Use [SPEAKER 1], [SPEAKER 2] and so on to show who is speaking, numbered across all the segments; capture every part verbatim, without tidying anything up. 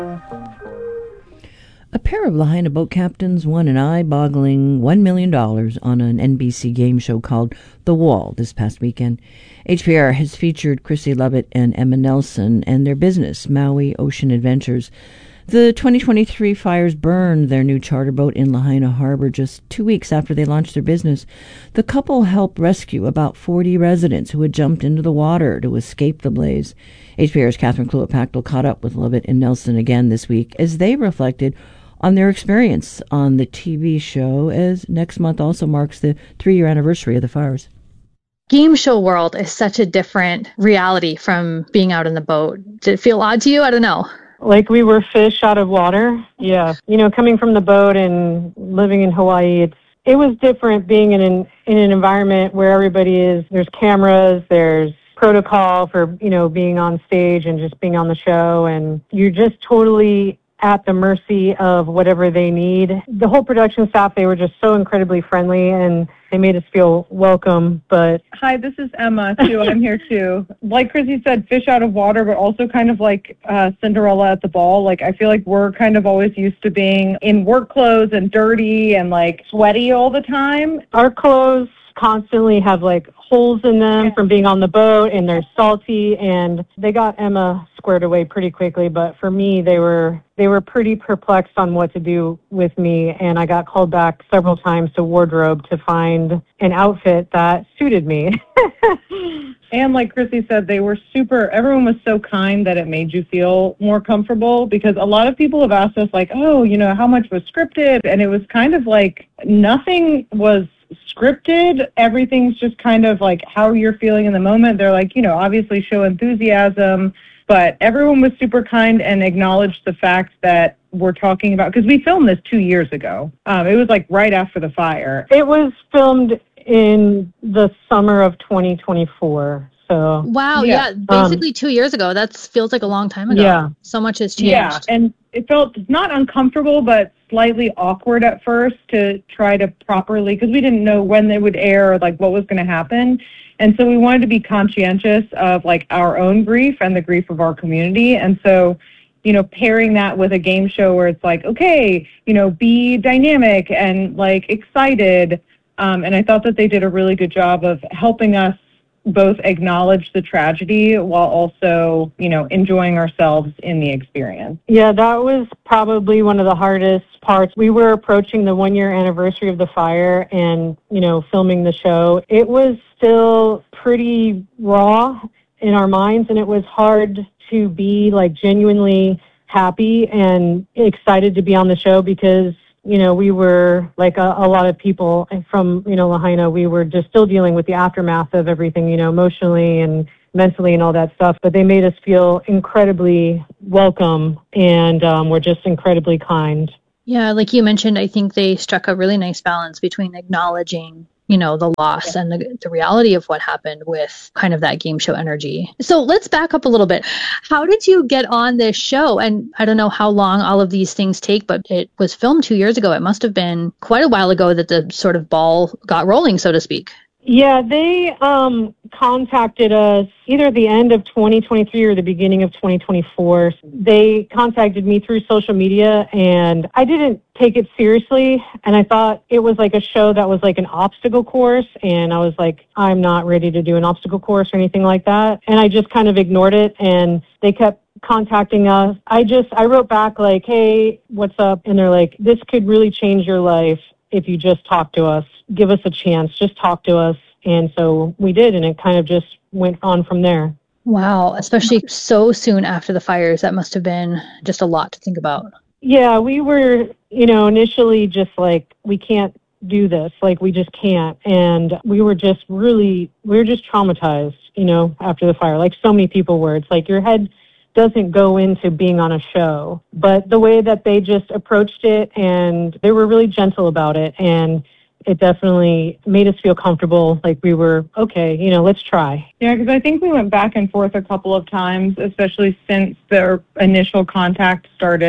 [SPEAKER 1] A pair of Lahaina boat captains won an eye-boggling one million dollars on an N B C game show called The Wall this past weekend. H P R has featured Chrissy Lovett and Emma Nelson and their business, Maui Ocean Adventures. The twenty twenty-three fires burned their new charter boat in Lahaina Harbor just two weeks after they launched their business. The couple helped rescue about forty residents who had jumped into the water to escape the blaze. H P R's Catherine Cluett-Pactel caught up with Lovett and Nelson again this week as they reflected on their experience on the T V show, as next month also marks the three-year anniversary of the fires.
[SPEAKER 2] Game show world is such a different reality from being out in the boat. Did it feel odd to you? I don't know.
[SPEAKER 3] Like we were fish out of water. Yeah. You know, coming from the boat and living in Hawaii, it's it was different being in an in an environment where everybody is, there's cameras, there's protocol for, you know, being on stage and just being on the show, and you're just totally at the mercy of whatever they need. The whole production staff, they were just so incredibly friendly, and they made us feel welcome. But
[SPEAKER 4] hi, this is Emma, too. I'm here, too. Like Chrissy said, fish out of water, but also kind of like uh, Cinderella at the ball. Like, I feel like we're kind of always used to being in work clothes and dirty and, like, sweaty all the time.
[SPEAKER 3] Our clothes constantly have, like, holes in them yeah. from being on the boat, and they're salty, and they got Emma squared away pretty quickly. But for me, they were they were pretty perplexed on what to do with me, and I got called back several times to wardrobe to find an outfit that suited me.
[SPEAKER 4] And like Chrissy said, they were super, everyone was so kind that it made you feel more comfortable, because a lot of people have asked us, like, oh, you know, how much was scripted? And it was kind of like nothing was scripted. Everything's just kind of like how you're feeling in the moment. They're like, you know, obviously show enthusiasm, but everyone was super kind and acknowledged the fact that we're talking about, because we filmed this two years ago. Um, it was like right after the fire.
[SPEAKER 3] It was filmed in the summer of twenty twenty-four. So
[SPEAKER 2] wow, yeah, yeah basically um, two years ago. That feels like a long time ago.
[SPEAKER 3] Yeah.
[SPEAKER 2] So much has changed.
[SPEAKER 4] Yeah, and it felt not uncomfortable, but slightly awkward at first to try to properly, because we didn't know when they would air or like what was going to happen. And so we wanted to be conscientious of like our own grief and the grief of our community. And so, you know, pairing that with a game show where it's like, okay, you know, be dynamic and like excited. Um, and I thought that they did a really good job of helping us both acknowledge the tragedy while also, you know, enjoying ourselves in the experience.
[SPEAKER 3] Yeah, that was probably one of the hardest parts. We were approaching the one-year anniversary of the fire and, you know, filming the show. It was still pretty raw in our minds, and it was hard to be, like, genuinely happy and excited to be on the show because, you know, we were, like a, a lot of people from, you know, Lahaina, we were just still dealing with the aftermath of everything, you know, emotionally and mentally and all that stuff. But they made us feel incredibly welcome, and um, were just incredibly kind.
[SPEAKER 2] Yeah, like you mentioned, I think they struck a really nice balance between acknowledging, you know, the loss and the, the reality of what happened with kind of that game show energy. So let's back up a little bit. How did you get on this show? And I don't know how long all of these things take, but it was filmed two years ago. It must have been quite a while ago that the sort of ball got rolling, so to speak.
[SPEAKER 3] Yeah, they um, contacted us either at the end of twenty twenty-three or the beginning of twenty twenty-four. They contacted me through social media, and I didn't take it seriously. And I thought it was like a show that was like an obstacle course. And I was like, I'm not ready to do an obstacle course or anything like that. And I just kind of ignored it. And they kept contacting us. I just, I wrote back like, hey, what's up? And they're like, this could really change your life if you just talk to us. Give us a chance. Just talk to us. And so we did, and it kind of just went on from there.
[SPEAKER 2] Wow, especially so soon after the fires. That must have been just a lot to think about.
[SPEAKER 3] Yeah, we were, you know, initially just like, we can't do this. Like, we just can't. And we were just really, we were just traumatized, you know, after the fire. Like so many people were. It's like your head doesn't go into being on a show. But the way that they just approached it, and they were really gentle about it, and it definitely made us feel comfortable, like we were, okay, you know, let's try.
[SPEAKER 4] Yeah, because I think we went back and forth a couple of times, especially since their initial contact started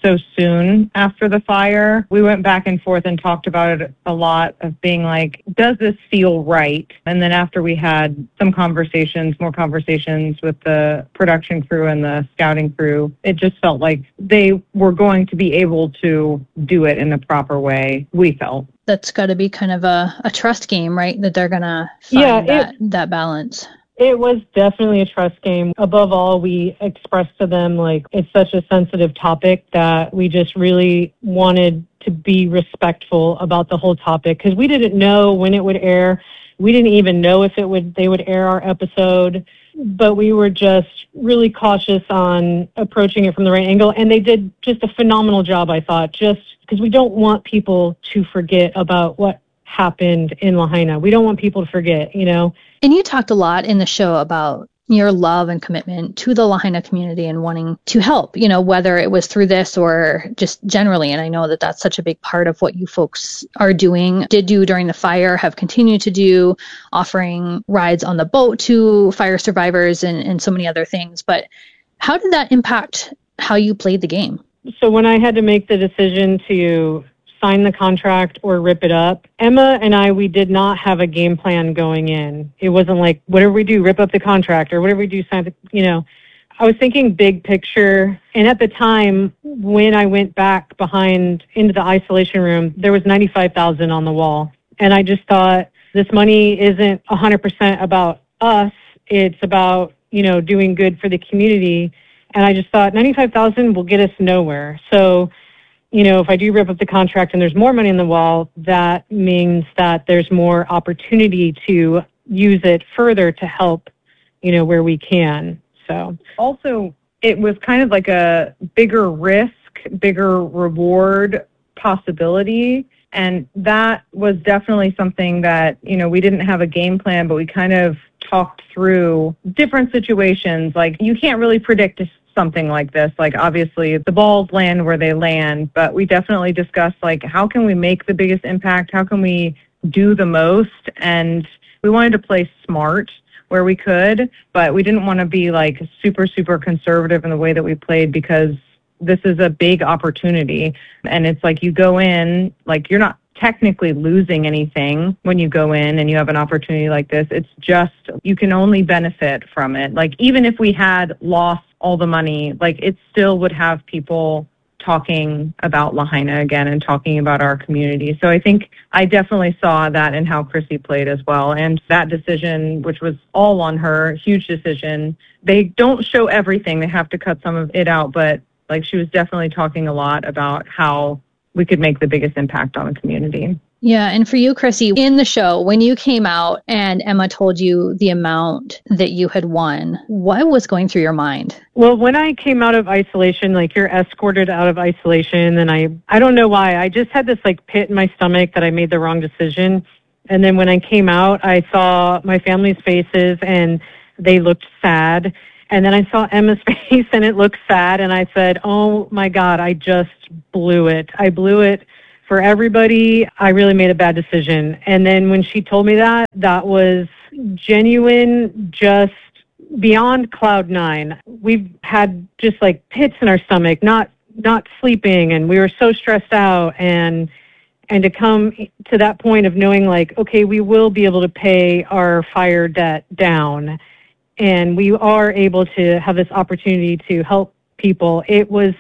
[SPEAKER 4] so soon after the fire. We went back and forth and talked about it a lot of being like, does this feel right? And then after we had some conversations, more conversations with the production crew and the scouting crew, it just felt like they were going to be able to do it in the proper way, we felt.
[SPEAKER 2] That's got to be kind of a, a trust game, right? That they're going to find
[SPEAKER 3] yeah,
[SPEAKER 2] that,
[SPEAKER 3] it,
[SPEAKER 2] that balance.
[SPEAKER 3] It was definitely a trust game. Above all, we expressed to them, like, it's such a sensitive topic that we just really wanted to be respectful about the whole topic, because we didn't know when it would air. We didn't even know if it would they would air our episode, but we were just really cautious on approaching it from the right angle. And they did just a phenomenal job, I thought, just because we don't want people to forget about what happened in Lahaina. We don't want people to forget, you know.
[SPEAKER 2] And you talked a lot in the show about your love and commitment to the Lahaina community and wanting to help, you know, whether it was through this or just generally. And I know that that's such a big part of what you folks are doing, did do during the fire, have continued to do, offering rides on the boat to fire survivors and, and so many other things. But how did that impact how you played the game?
[SPEAKER 3] So when I had to make the decision to sign the contract or rip it up, Emma and I, we did not have a game plan going in. It wasn't like, whatever we do, rip up the contract, or whatever we do, sign the, you know, I was thinking big picture. And at the time, when I went back behind into the isolation room, there was ninety-five thousand on the wall. And I just thought, this money isn't one hundred percent about us. It's about, you know, doing good for the community. And I just thought ninety-five thousand will get us nowhere. So, you know, if I do rip up the contract and there's more money on the wall, that means that there's more opportunity to use it further to help, you know, where we can. So
[SPEAKER 4] also, it was kind of like a bigger risk, bigger reward possibility. And that was definitely something that, you know, we didn't have a game plan, but we kind of talked through different situations. Like, you can't really predict something like this. Like, obviously the balls land where they land, but we definitely discussed, like, how can we make the biggest impact? How can we do the most? And we wanted to play smart where we could, but we didn't want to be like super, super conservative in the way that we played, because this is a big opportunity. And it's like, you go in, like, you're not technically losing anything when you go in and you have an opportunity like this. It's just, you can only benefit from it. Like, even if we had lost all the money, like, it still would have people talking about Lahaina again and talking about our community. So I think I definitely saw that in how Chrissy played as well. And that decision, which was all on her, huge decision. They don't show everything. They have to cut some of it out. But, like, she was definitely talking a lot about how we could make the biggest impact on the community.
[SPEAKER 2] Yeah. And for you, Chrissy, in the show, when you came out and Emma told you the amount that you had won, what was going through your mind?
[SPEAKER 3] Well, when I came out of isolation, like, you're escorted out of isolation, and I, I don't know why, I just had this, like, pit in my stomach that I made the wrong decision. And then when I came out, I saw my family's faces and they looked sad. And then I saw Emma's face and it looked sad. And I said, oh my God, I just blew it. I blew it for everybody. I really made a bad decision. And then when she told me that, that was genuine, just beyond cloud nine. We've had just like pits in our stomach, not not sleeping, and we were so stressed out. And and to come to that point of knowing, like, okay, we will be able to pay our fire debt down, and we are able to have this opportunity to help people. It was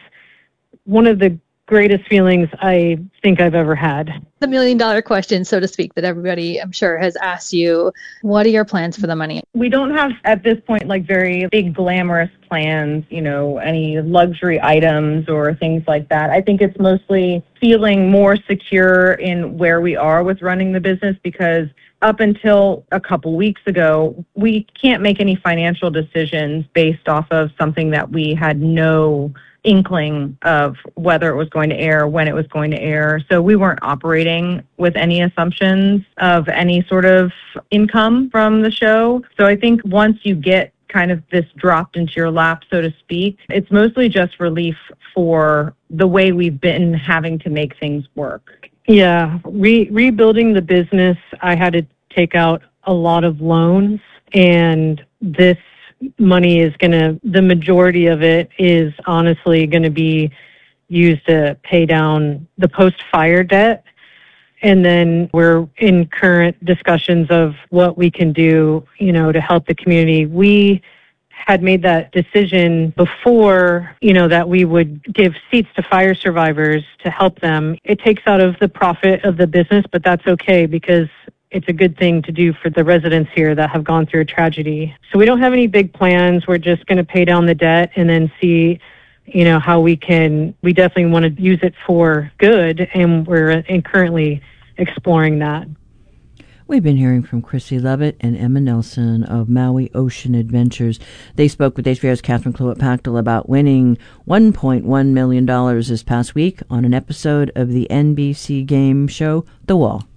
[SPEAKER 3] one of the greatest feelings I think I've ever had.
[SPEAKER 2] The million dollar question, so to speak, that everybody, I'm sure, has asked you. What are your plans for the money?
[SPEAKER 4] We don't have at this point like very big glamorous plans, you know, any luxury items or things like that. I think it's mostly feeling more secure in where we are with running the business, because up until a couple weeks ago, we can't make any financial decisions based off of something that we had no inkling of whether it was going to air, when it was going to air. So we weren't operating with any assumptions of any sort of income from the show. So I think once you get kind of this dropped into your lap, so to speak, it's mostly just relief for the way we've been having to make things work.
[SPEAKER 3] Yeah, Re- rebuilding the business, I had to take out a lot of loans, and this money is going to, the majority of it is honestly going to be use to pay down the post-fire debt. And then we're in current discussions of what we can do, you know, to help the community. We had made that decision before, you know, that we would give seats to fire survivors to help them. It takes out of the profit of the business, but that's okay because it's a good thing to do for the residents here that have gone through a tragedy. So we don't have any big plans. We're just going to pay down the debt and then see, you know, how we can, we definitely want to use it for good, and we're in currently exploring that.
[SPEAKER 1] We've been hearing from Chrissy Lovett and Emma Nelson of Maui Ocean Adventures. They spoke with H P R's Catherine Clewett-Pachtel about winning one point one million dollars this past week on an episode of the N B C game show The Wall.